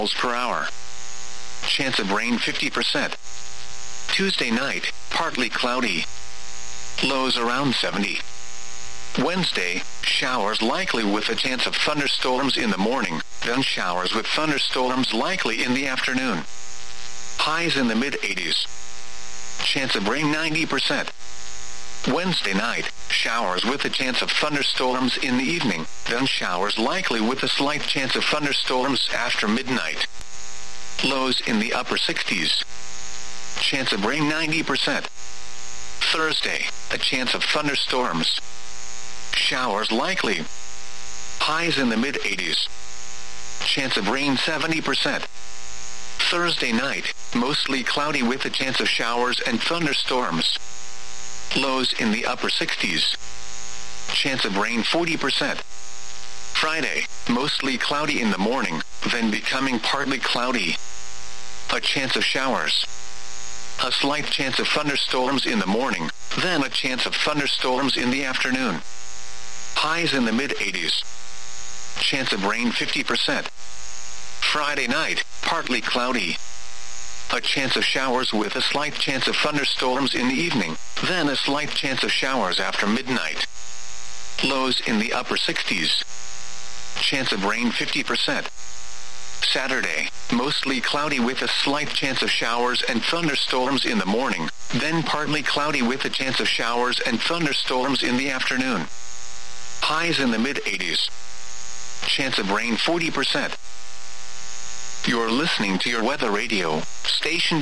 per hour. Chance of rain 50%. Tuesday night, partly cloudy. Lows around 70. Wednesday, showers likely with a chance of thunderstorms in the morning, then showers with thunderstorms likely in the afternoon. Highs in the mid-80s. Chance of rain 90%. Wednesday night, showers with a chance of thunderstorms in the evening, then showers likely with a slight chance of thunderstorms after midnight. Lows in the upper 60s. Chance of rain 90%. Thursday, a chance of thunderstorms. Showers likely. Highs in the mid-80s. Chance of rain 70%. Thursday night, mostly cloudy with a chance of showers and thunderstorms. Lows in the upper 60s. Chance of rain 40%. Friday, mostly cloudy in the morning, then becoming partly cloudy. A chance of showers. A slight chance of thunderstorms in the morning, then a chance of thunderstorms in the afternoon. Highs in the mid-80s. Chance of rain 50%. Friday night, partly cloudy. A chance of showers with a slight chance of thunderstorms in the evening, then a slight chance of showers after midnight. Lows in the upper 60s. Chance of rain 50%. Saturday, mostly cloudy with a slight chance of showers and thunderstorms in the morning, then partly cloudy with a chance of showers and thunderstorms in the afternoon. Highs in the mid-80s. Chance of rain 40%. You're listening to your weather radio, station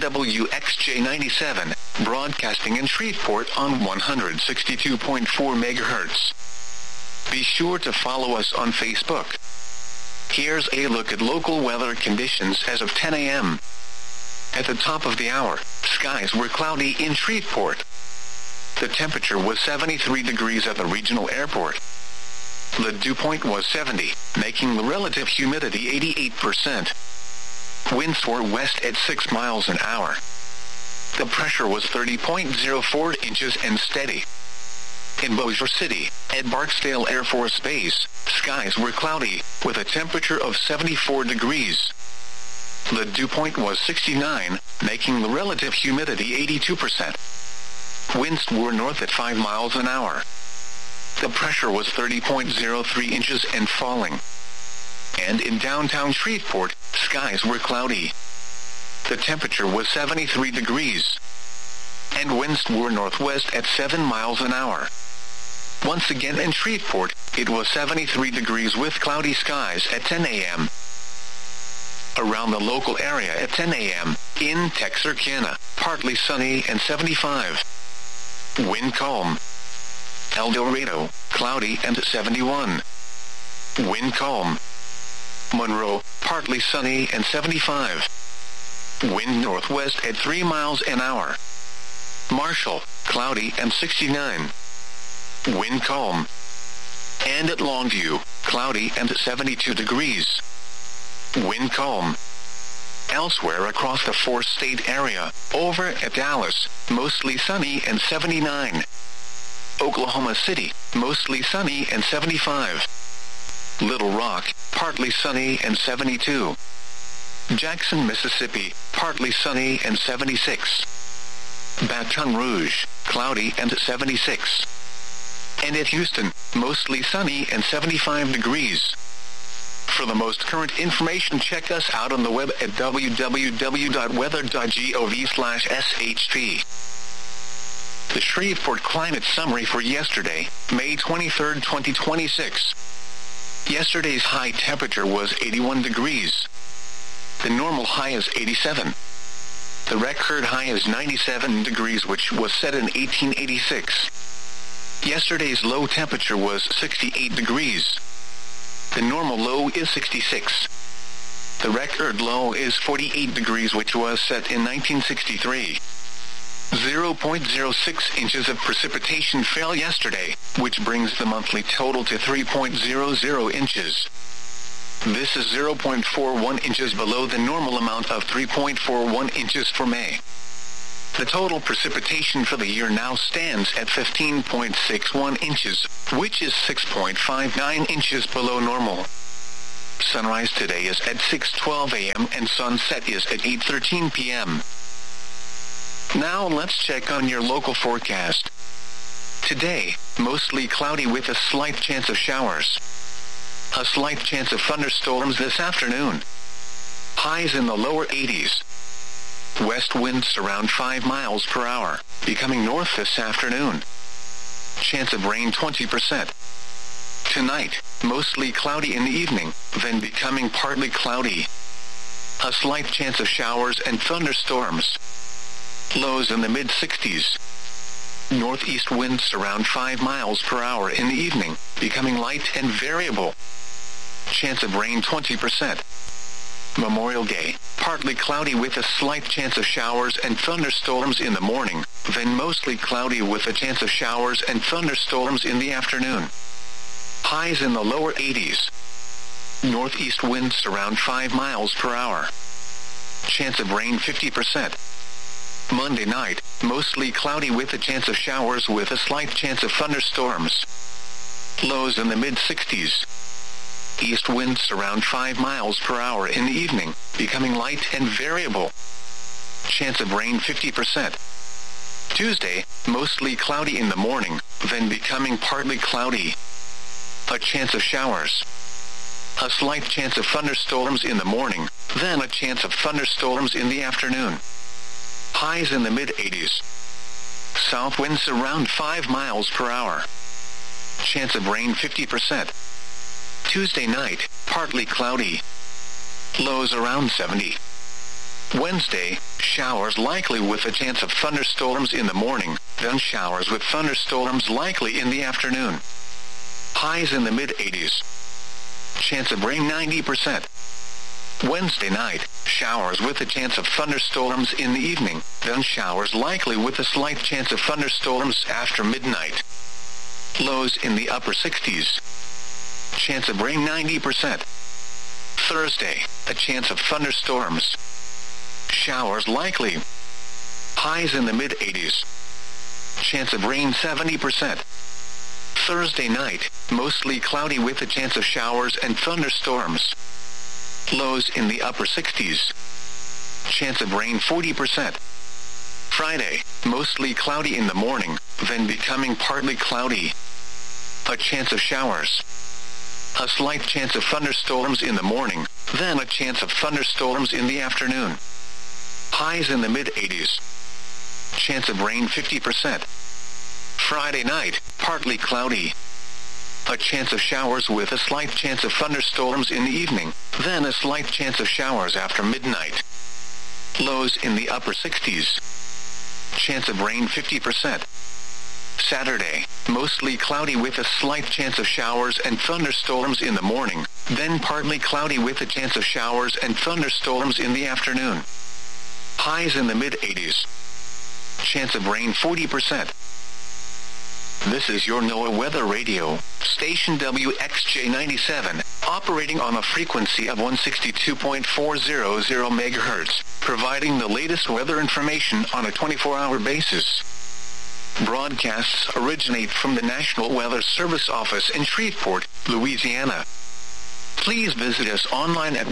WXJ97, broadcasting in Shreveport on 162.4 MHz. Be sure to follow us on Facebook. Here's a look at local weather conditions as of 10 a.m. At the top of the hour, skies were cloudy in Shreveport. The temperature was 73 degrees at the regional airport. The dew point was 70, making the relative humidity 88%. Winds were west at 6 miles an hour. The pressure was 30.04 inches and steady. In Bossier City, at Barksdale Air Force Base, skies were cloudy, with a temperature of 74 degrees. The dew point was 69, making the relative humidity 82%. Winds were north at 5 miles an hour. The pressure was 30.03 inches and falling. And in downtown Shreveport, skies were cloudy. The temperature was 73 degrees. And winds were northwest at 7 miles an hour. Once again in Shreveport, it was 73 degrees with cloudy skies at 10 a.m. Around the local area at 10 a.m., in Texarkana, partly sunny and 75. Wind calm. El Dorado, cloudy and 71. Wind calm. Monroe, partly sunny and 75. Wind northwest at 3 miles an hour. Marshall, cloudy and 69. Wind calm. And at Longview, cloudy and 72 degrees. Wind calm. Elsewhere across the four-state area, over at Dallas, mostly sunny and 79. Oklahoma City, mostly sunny and 75. Little Rock, partly sunny and 72. Jackson, Mississippi, partly sunny and 76. Baton Rouge, cloudy and 76. And at Houston, mostly sunny and 75 degrees. For the most current information, check us out on the web at www.weather.gov/SHP. The Shreveport Climate Summary for yesterday, May 23, 2026. Yesterday's high temperature was 81 degrees. The normal high is 87. The record high is 97 degrees, which was set in 1886. Yesterday's low temperature was 68 degrees. The normal low is 66. The record low is 48 degrees, which was set in 1963. 0.06 inches of precipitation fell yesterday, which brings the monthly total to 3.00 inches. This is 0.41 inches below the normal amount of 3.41 inches for May. The total precipitation for the year now stands at 15.61 inches, which is 6.59 inches below normal. Sunrise today is at 6:12 a.m. and sunset is at 8:13 p.m. Now let's check on your local forecast. Today, mostly cloudy with a slight chance of showers. A slight chance of thunderstorms this afternoon. Highs in the lower 80s. West winds around 5 miles per hour, becoming north this afternoon. Chance of rain 20%. Tonight, mostly cloudy in the evening, then becoming partly cloudy. A slight chance of showers and thunderstorms. Lows in the mid-60s. Northeast winds around 5 miles per hour in the evening, becoming light and variable. Chance of rain 20%. Memorial Day, partly cloudy with a slight chance of showers and thunderstorms in the morning, then mostly cloudy with a chance of showers and thunderstorms in the afternoon. Highs in the lower 80s. Northeast winds around 5 miles per hour. Chance of rain 50%. Monday night, mostly cloudy with a chance of showers with a slight chance of thunderstorms. Lows in the mid-60s. East winds around 5 miles per hour in the evening, becoming light and variable. Chance of rain 50%. Tuesday, mostly cloudy in the morning, then becoming partly cloudy. A chance of showers. A slight chance of thunderstorms in the morning, then a chance of thunderstorms in the afternoon. Highs in the mid-80s. South winds around 5 miles per hour. Chance of rain 50%. Tuesday night, partly cloudy. Lows around 70. Wednesday, showers likely with a chance of thunderstorms in the morning, then showers with thunderstorms likely in the afternoon. Highs in the mid-80s. Chance of rain 90%. Wednesday night, showers with a chance of thunderstorms in the evening, then showers likely with a slight chance of thunderstorms after midnight. Lows in the upper 60s. Chance of rain 90%. Thursday, a chance of thunderstorms. Showers likely. Highs in the mid-80s. Chance of rain 70%. Thursday night, mostly cloudy with a chance of showers and thunderstorms. Lows in the upper 60s. Chance of rain 40%. Friday, mostly cloudy in the morning, then becoming partly cloudy. A chance of showers. A slight chance of thunderstorms in the morning, then a chance of thunderstorms in the afternoon. Highs in the mid-80s. Chance of rain 50%. Friday night, partly cloudy. A chance of showers with a slight chance of thunderstorms in the evening, then a slight chance of showers after midnight. Lows in the upper 60s. Chance of rain 50%. Saturday, mostly cloudy with a slight chance of showers and thunderstorms in the morning, then partly cloudy with a chance of showers and thunderstorms in the afternoon. Highs in the mid-80s. Chance of rain 40%. This is your NOAA Weather Radio, station WXJ97, operating on a frequency of 162.400 MHz, providing the latest weather information on a 24-hour basis. Broadcasts originate from the National Weather Service office in Shreveport, Louisiana. Please visit us online at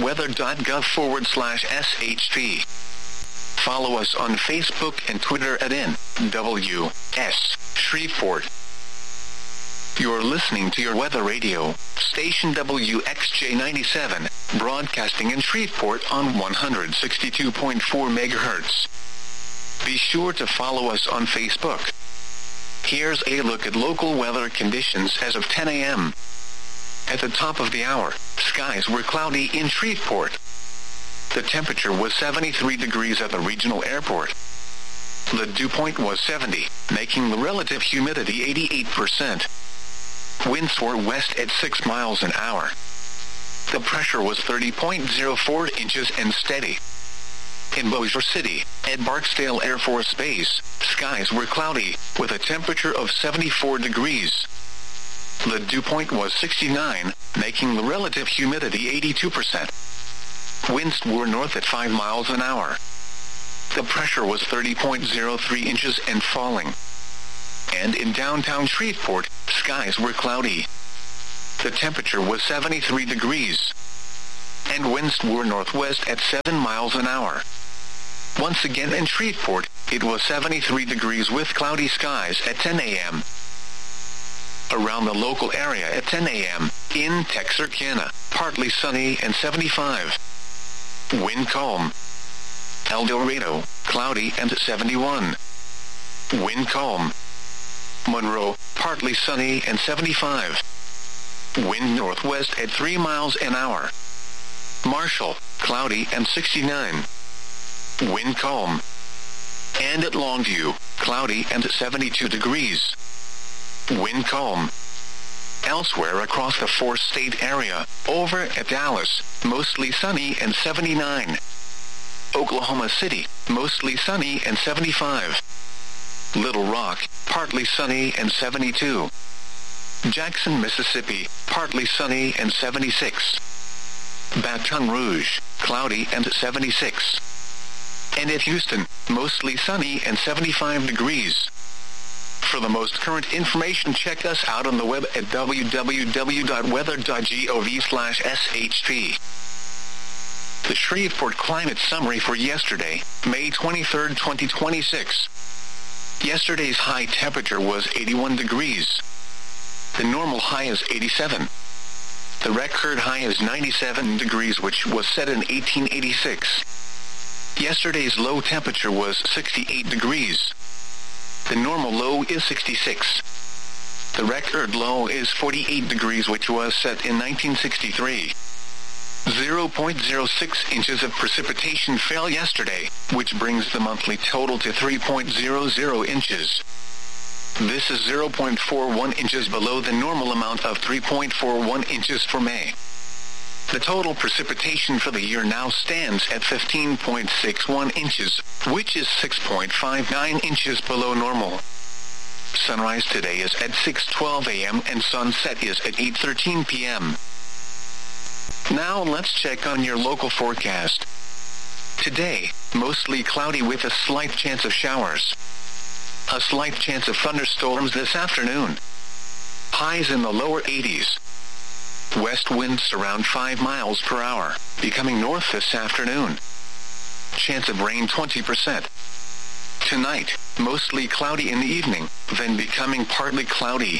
weather.gov/SHP. Follow us on Facebook and Twitter at NWS Shreveport. You're listening to your Weather Radio, station WXJ97, broadcasting in Shreveport on 162.4 MHz. Be sure to follow us on Facebook. Here's a look at local weather conditions as of 10 a.m. At the top of the hour, skies were cloudy in Shreveport. The temperature was 73 degrees at the regional airport. The dew point was 70, making the relative humidity 88%. Winds were west at 6 miles an hour. The pressure was 30.04 inches and steady. In Bossier City, at Barksdale Air Force Base, skies were cloudy, with a temperature of 74 degrees. The dew point was 69, making the relative humidity 82%. Winds were north at 5 miles an hour. The pressure was 30.03 inches and falling. And in downtown Shreveport, skies were cloudy. The temperature was 73 degrees. and winds were northwest at 7 miles an hour. Once again in Shreveport, it was 73 degrees with cloudy skies at 10 a.m. Around the local area at 10 a.m., in Texarkana, partly sunny and 75. Wind calm. El Dorado, cloudy and 71. Wind calm. Monroe, partly sunny and 75. Wind northwest at 3 miles an hour. Marshall, cloudy and 69. Wind calm. And at Longview, cloudy and 72 degrees. Wind calm. Elsewhere across the four-state area, over at Dallas, mostly sunny and 79. Oklahoma City, mostly sunny and 75. Little Rock, partly sunny and 72. Jackson, Mississippi, partly sunny and 76. Baton Rouge, cloudy and 76. And at Houston, mostly sunny and 75 degrees. For the most current information, check us out on the web at www.weather.gov/SHP. The Shreveport Climate Summary for yesterday, May 23, 2026. Yesterday's high temperature was 81 degrees. The normal high is 87. The record high is 97 degrees, which was set in 1886. Yesterday's low temperature was 68 degrees. The normal low is 66. The record low is 48 degrees, which was set in 1963. 0.06 inches of precipitation fell yesterday, which brings the monthly total to 3.00 inches. This is 0.41 inches below the normal amount of 3.41 inches for May. The total precipitation for the year now stands at 15.61 inches, which is 6.59 inches below normal. Sunrise today is at 6:12 a.m. and sunset is at 8:13 p.m. Now let's check on your local forecast. Today, mostly cloudy with a slight chance of showers. A slight chance of thunderstorms this afternoon. Highs in the lower 80s. West winds around 5 miles per hour, becoming north this afternoon. Chance of rain 20%. Tonight, mostly cloudy in the evening, then becoming partly cloudy.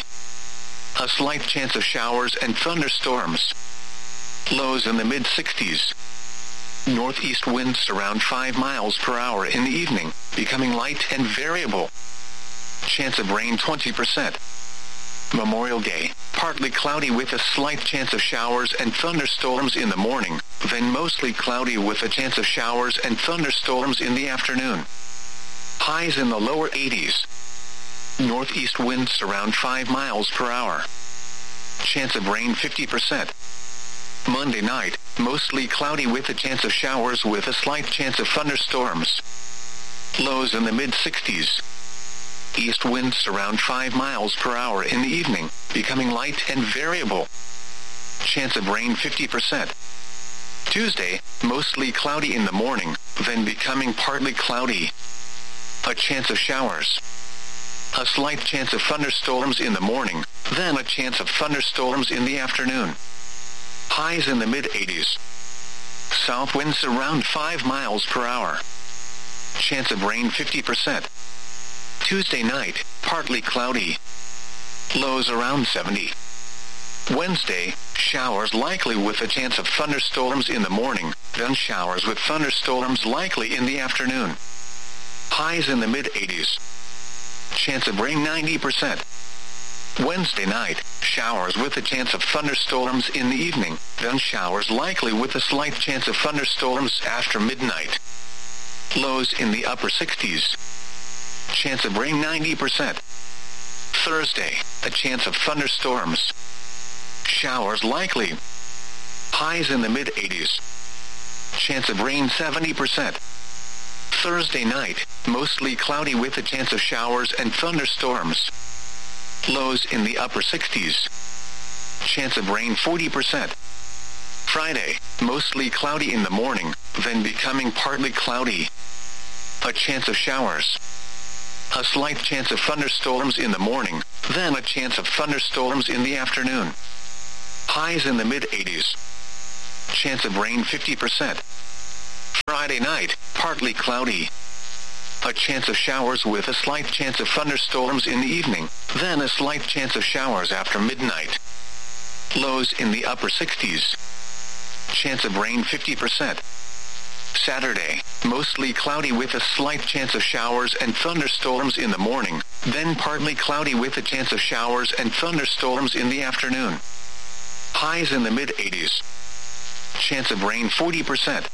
A slight chance of showers and thunderstorms. Lows in the mid-60s. Northeast winds around 5 miles per hour in the evening, becoming light and variable. Chance of rain 20%. Memorial Day, partly cloudy with a slight chance of showers and thunderstorms in the morning, then mostly cloudy with a chance of showers and thunderstorms in the afternoon. Highs in the lower 80s. Northeast winds around 5 miles per hour. Chance of rain 50%. Monday night, mostly cloudy with a chance of showers with a slight chance of thunderstorms. Lows in the mid-60s. East winds around 5 miles per hour in the evening, becoming light and variable. Chance of rain 50%. Tuesday, mostly cloudy in the morning, then becoming partly cloudy. A chance of showers. A slight chance of thunderstorms in the morning, then a chance of thunderstorms in the afternoon. Highs in the mid-80s. South winds around 5 miles per hour. Chance of rain 50%. Tuesday night, partly cloudy. Lows around 70. Wednesday, showers likely with a chance of thunderstorms in the morning, then showers with thunderstorms likely in the afternoon. Highs in the mid-80s. Chance of rain 90%. Wednesday night, showers with a chance of thunderstorms in the evening, then showers likely with a slight chance of thunderstorms after midnight. Lows in the upper 60s. Chance of rain 90%. Thursday, a chance of thunderstorms. Showers likely. Highs in the mid-80s. Chance of rain 70%. Thursday night, mostly cloudy with a chance of showers and thunderstorms. Lows in the upper 60s. Chance of rain 40%. Friday, mostly cloudy in the morning, then becoming partly cloudy. A chance of showers. A slight chance of thunderstorms in the morning, then a chance of thunderstorms in the afternoon. Highs in the mid-80s. Chance of rain 50%. Friday night, partly cloudy. A chance of showers with a slight chance of thunderstorms in the evening, then a slight chance of showers after midnight. Lows in the upper 60s. Chance of rain 50%. Saturday, mostly cloudy with a slight chance of showers and thunderstorms in the morning, then partly cloudy with a chance of showers and thunderstorms in the afternoon. Highs in the mid-80s. Chance of rain 40%.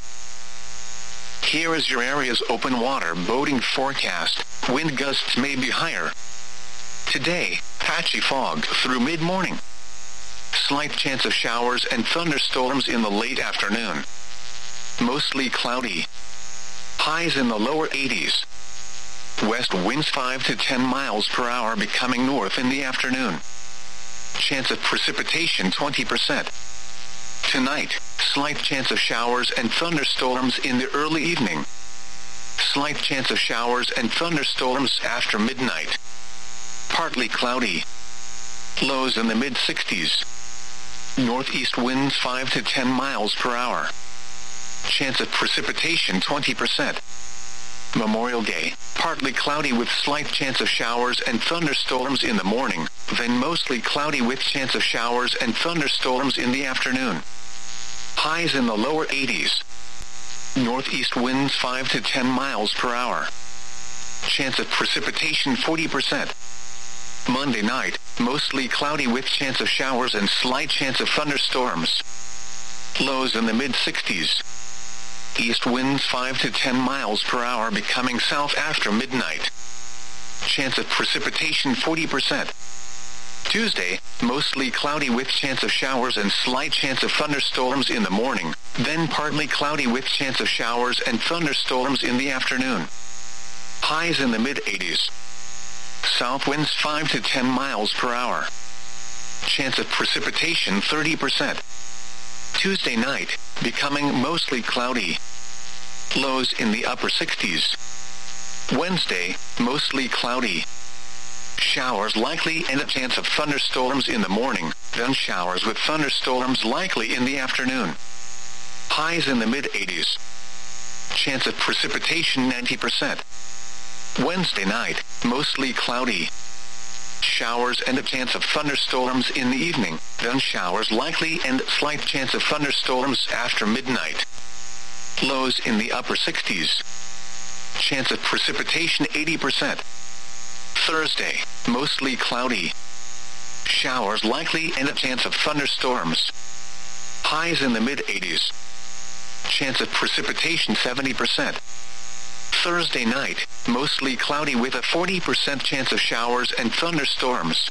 Here is your area's open water boating forecast. Wind gusts may be higher. Today, patchy fog through mid-morning. Slight chance of showers and thunderstorms in the late afternoon. Mostly cloudy. Highs in the lower 80s. West winds 5 to 10 miles per hour becoming north in the afternoon. Chance of precipitation 20%. Tonight, slight chance of showers and thunderstorms in the early evening. Slight chance of showers and thunderstorms after midnight. Partly cloudy. Lows in the mid-60s. Northeast winds 5 to 10 miles per hour. Chance of precipitation 20%. Memorial Day, partly cloudy with slight chance of showers and thunderstorms in the morning, then mostly cloudy with chance of showers and thunderstorms in the afternoon. Highs in the lower 80s. Northeast winds 5 to 10 miles per hour. Chance of precipitation 40%. Monday night, mostly cloudy with chance of showers and slight chance of thunderstorms. Lows in the mid-60s. East winds 5 to 10 miles per hour becoming south after midnight. Chance of precipitation 40%. Tuesday, mostly cloudy with chance of showers and slight chance of thunderstorms in the morning, then partly cloudy with chance of showers and thunderstorms in the afternoon. Highs in the mid-80s. South winds 5 to 10 miles per hour. Chance of precipitation 30%. Tuesday night, becoming mostly cloudy. Lows in the upper 60s. Wednesday, mostly cloudy. Showers likely and a chance of thunderstorms in the morning, then showers with thunderstorms likely in the afternoon. Highs in the mid-80s. Chance of precipitation 90%. Wednesday night, mostly cloudy. Showers and a chance of thunderstorms in the evening, then showers likely and slight chance of thunderstorms after midnight. Lows in the upper 60s. Chance of precipitation 80%. Thursday, mostly cloudy. Showers likely and a chance of thunderstorms. Highs in the mid-80s. Chance of precipitation 70%. Thursday night, mostly cloudy with a 40% chance of showers and thunderstorms.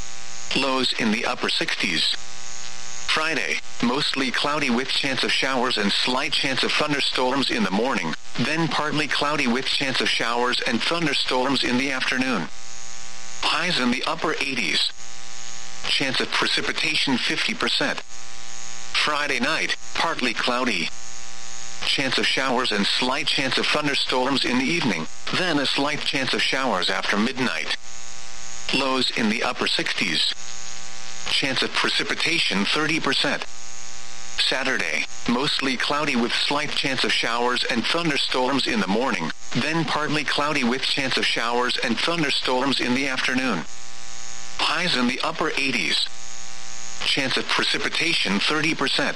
Lows in the upper 60s. Friday, mostly cloudy with chance of showers and slight chance of thunderstorms in the morning, then partly cloudy with chance of showers and thunderstorms in the afternoon. Highs in the upper 80s. Chance of precipitation 50%. Friday night, partly cloudy. Chance of showers and slight chance of thunderstorms in the evening, then a slight chance of showers after midnight. Lows in the upper 60s. Chance of precipitation 30%. Saturday, mostly cloudy with slight chance of showers and thunderstorms in the morning, then partly cloudy with chance of showers and thunderstorms in the afternoon. Highs in the upper 80s. Chance of precipitation 30%.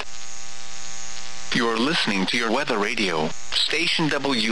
You're listening to your weather radio, station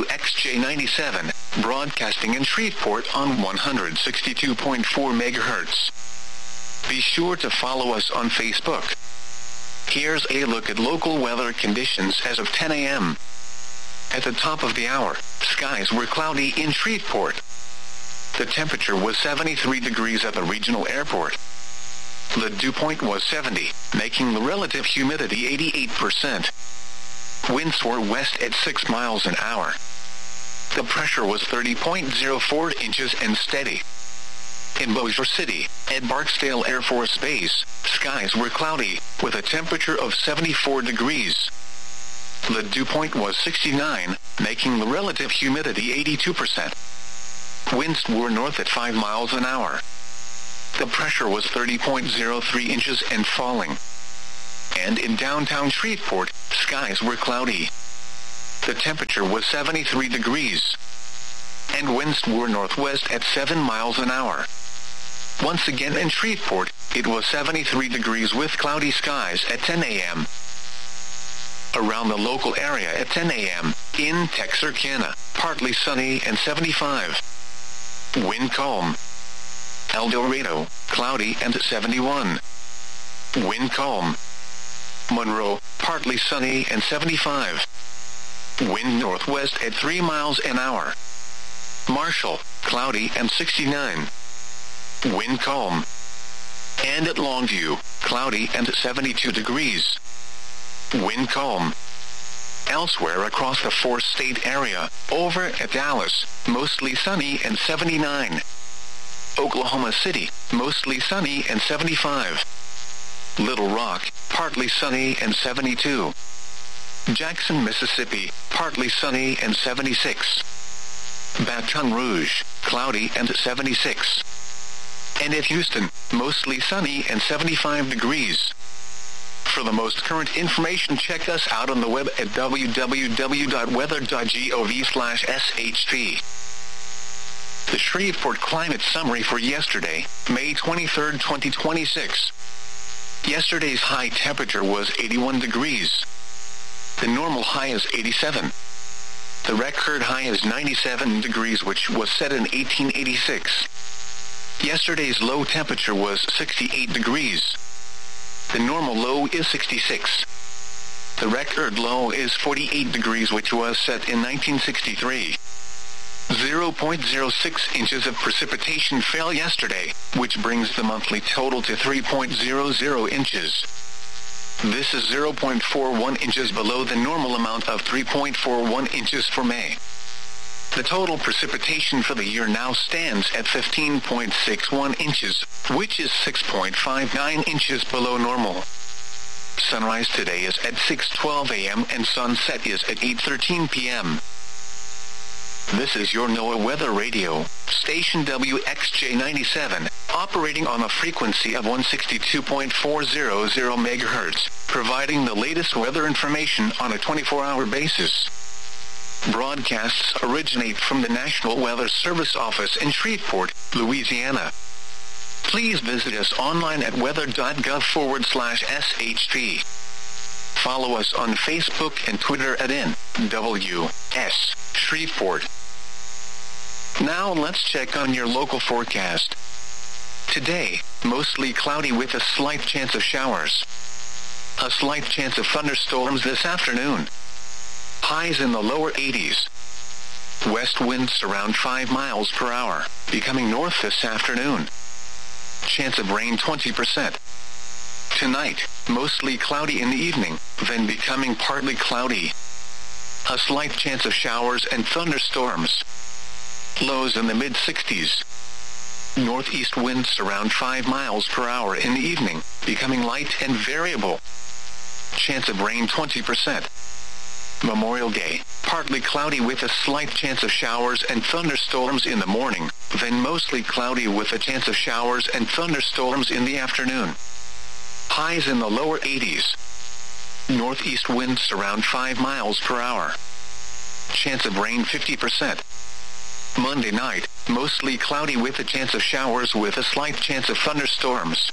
WXJ97, broadcasting in Shreveport on 162.4 MHz. Be sure to follow us on Facebook. Here's a look at local weather conditions as of 10 a.m. At the top of the hour, skies were cloudy in Shreveport. The temperature was 73 degrees at the regional airport. The dew point was 70, making the relative humidity 88%. Winds were west at 6 miles an hour. The pressure was 30.04 inches and steady. In Bossier City, at Barksdale Air Force Base, skies were cloudy, with a temperature of 74 degrees. The dew point was 69, making the relative humidity 82%. Winds were north at 5 miles an hour. The pressure was 30.03 inches and falling. and in downtown Shreveport, skies were cloudy. The temperature was 73 degrees, and winds were northwest at 7 miles an hour. Once again in Shreveport, it was 73 degrees with cloudy skies at 10 a.m. Around the local area at 10 a.m., in Texarkana, partly sunny and 75. Wind calm. El Dorado, cloudy and 71. Wind calm. Monroe, partly sunny and 75. Wind northwest at 3 miles an hour. Marshall, cloudy and 69. Wind calm. And at Longview, cloudy and 72 degrees. Wind calm. Elsewhere across the four-state area, over at Dallas, mostly sunny and 79. Oklahoma City, mostly sunny and 75. Little Rock, partly sunny and 72. Jackson, Mississippi, partly sunny and 76. Baton Rouge, cloudy and 76. And at Houston, mostly sunny and 75 degrees. For the most current information, check us out on the web at www.weather.gov/SHP. The Shreveport Climate Summary for yesterday, May 23, 2026. Yesterday's high temperature was 81 degrees. The normal high is 87. The record high is 97 degrees, which was set in 1886. Yesterday's low temperature was 68 degrees. The normal low is 66. The record low is 48 degrees, which was set in 1963. 0.06 inches of precipitation fell yesterday, which brings the monthly total to 3.00 inches. This is 0.41 inches below the normal amount of 3.41 inches for May. The total precipitation for the year now stands at 15.61 inches, which is 6.59 inches below normal. Sunrise today is at 6:12 a.m. and sunset is at 8:13 p.m. This is your NOAA Weather Radio, station WXJ97, operating on a frequency of 162.400 MHz, providing the latest weather information on a 24-hour basis. Broadcasts originate from the National Weather Service office in Shreveport, Louisiana. Please visit us online at weather.gov/SHP. Follow us on Facebook and Twitter at NWS Shreveport. Now let's check on your local forecast. Today, mostly cloudy with a slight chance of showers. A slight chance of thunderstorms this afternoon. Highs in the lower 80s. West winds around 5 miles per hour, becoming north this afternoon. Chance of rain 20%. Tonight, mostly cloudy in the evening, then becoming partly cloudy. A slight chance of showers and thunderstorms. Lows in the mid-60s. Northeast winds around 5 miles per hour in the evening, becoming light and variable. Chance of rain 20%. Memorial Day, partly cloudy with a slight chance of showers and thunderstorms in the morning, then mostly cloudy with a chance of showers and thunderstorms in the afternoon. Highs in the lower 80s. Northeast winds around 5 miles per hour. Chance of rain 50%. Monday night, mostly cloudy with a chance of showers with a slight chance of thunderstorms.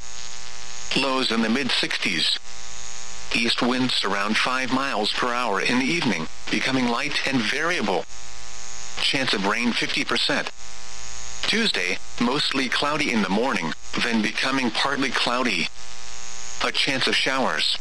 Lows in the mid-60s. East winds around 5 miles per hour in the evening, becoming light and variable. Chance of rain 50%. Tuesday, mostly cloudy in the morning, then becoming partly cloudy. A chance of showers.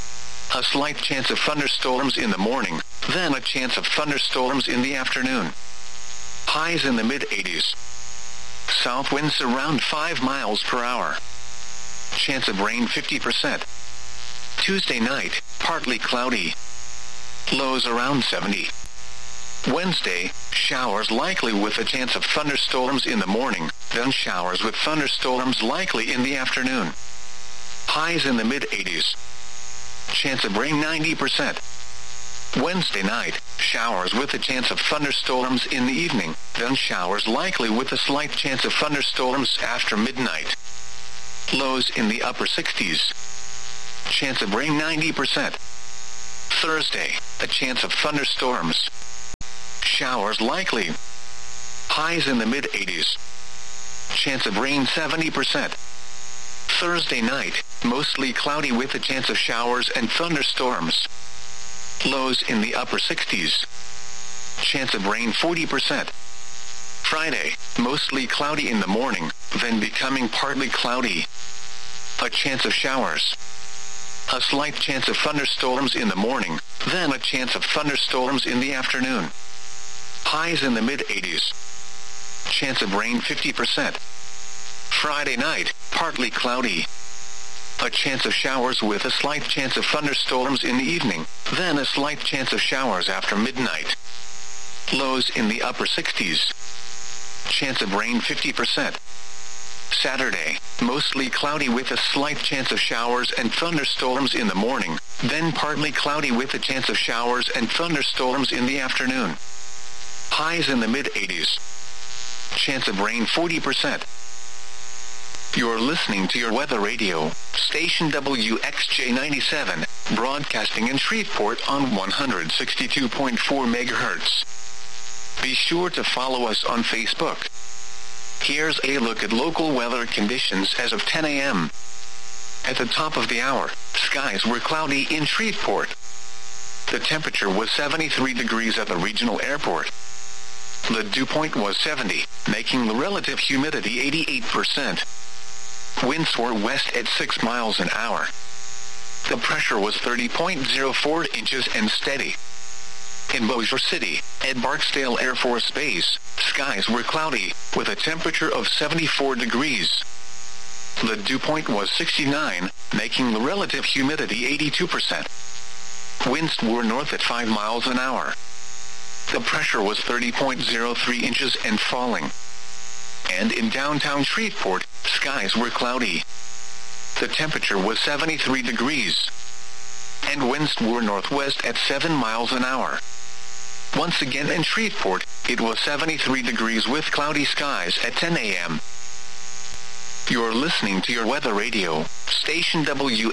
A slight chance of thunderstorms in the morning, then a chance of thunderstorms in the afternoon. Highs in the mid-80s. South winds around 5 miles per hour. Chance of rain 50%. Tuesday night, partly cloudy. Lows around 70. Wednesday, showers likely with a chance of thunderstorms in the morning, then showers with thunderstorms likely in the afternoon. Highs in the mid-80s. Chance of rain 90%. Wednesday night, showers with a chance of thunderstorms in the evening, then showers likely with a slight chance of thunderstorms after midnight. Lows in the upper 60s. Chance of rain 90%. Thursday, a chance of thunderstorms. Showers likely. Highs in the mid-80s. Chance of rain 70%. Thursday night, mostly cloudy with a chance of showers and thunderstorms. Lows in the upper 60s. Chance of rain 40%. Friday, mostly cloudy in the morning, then becoming partly cloudy. A chance of showers. A slight chance of thunderstorms in the morning, then a chance of thunderstorms in the afternoon. Highs in the mid-80s. Chance of rain 50%. Friday night, partly cloudy. A chance of showers with a slight chance of thunderstorms in the evening, then a slight chance of showers after midnight. Lows in the upper 60s. Chance of rain 50%. Saturday, mostly cloudy with a slight chance of showers and thunderstorms in the morning, then partly cloudy with a chance of showers and thunderstorms in the afternoon. Highs in the mid-80s. Chance of rain 40%. You're listening to your weather radio, station WXJ97, broadcasting in Shreveport on 162.4 MHz. Be sure to follow us on Facebook. Here's a look at local weather conditions as of 10 a.m. At the top of the hour, skies were cloudy in Shreveport. The temperature was 73 degrees at the regional airport. The dew point was 70, making the relative humidity 88%. Winds were west at 6 miles an hour. The pressure was 30.04 inches and steady. In Bossier City, at Barksdale Air Force Base, skies were cloudy, with a temperature of 74 degrees. The dew point was 69, making the relative humidity 82%. Winds were north at 5 miles an hour. The pressure was 30.03 inches and falling. And in downtown Shreveport, skies were cloudy. The temperature was 73 degrees. And winds were northwest at 7 miles an hour. Once again in Shreveport, it was 73 degrees with cloudy skies at 10 a.m. You're listening to your weather radio, station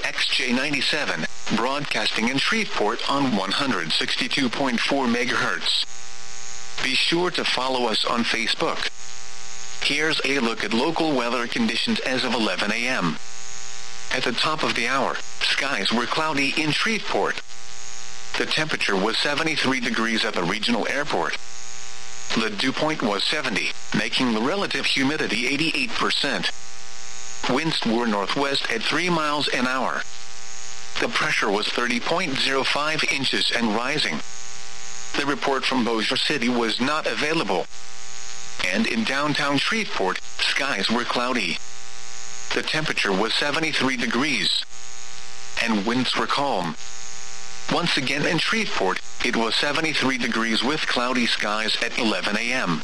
WXJ97, broadcasting in Shreveport on 162.4 MHz. Be sure to follow us on Facebook. Here's a look at local weather conditions as of 11 a.m. At the top of the hour, skies were cloudy in Shreveport. The temperature was 73 degrees at the regional airport. The dew point was 70, making the relative humidity 88%. Winds were northwest at 3 miles an hour. The pressure was 30.05 inches and rising. The report from Bossier City was not available. And in downtown Shreveport, skies were cloudy. The temperature was 73 degrees. And winds were calm. Once again in Shreveport, it was 73 degrees with cloudy skies at 11 a.m.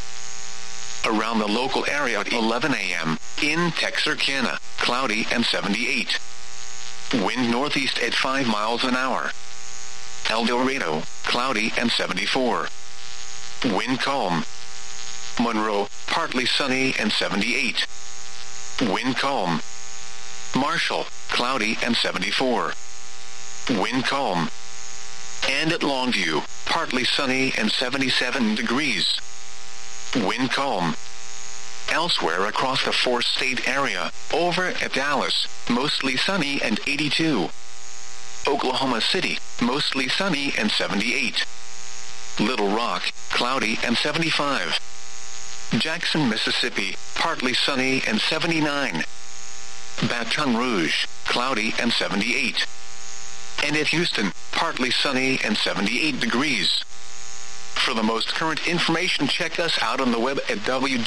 Around the local area at 11 a.m., in Texarkana, cloudy and 78. Wind northeast at 5 miles an hour. El Dorado, cloudy and 74. Wind calm. Monroe, partly sunny and 78. Wind calm. Marshall, cloudy and 74. Wind calm. And at Longview, partly sunny and 77 degrees. Wind calm. Elsewhere across the four-state area, over at Dallas, mostly sunny and 82. Oklahoma City, mostly sunny and 78. Little Rock, cloudy and 75. Jackson, Mississippi, partly sunny and 79. Baton Rouge, cloudy and 78. And at Houston, partly sunny and 78 degrees. For the most current information, check us out on the web at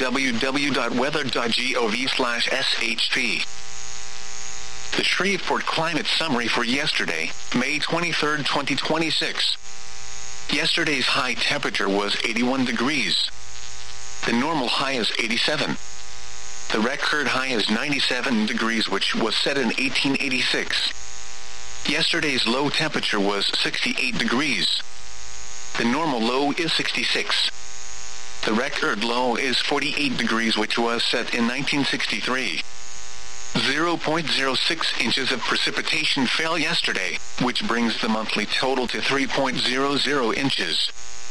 www.weather.gov/SHP. The Shreveport Climate Summary for yesterday, May 23, 2026. Yesterday's high temperature was 81 degrees. The normal high is 87. The record high is 97 degrees, which was set in 1886. Yesterday's low temperature was 68 degrees. The normal low is 66. The record low is 48 degrees, which was set in 1963. 0.06 inches of precipitation fell yesterday, which brings the monthly total to 3.00 inches.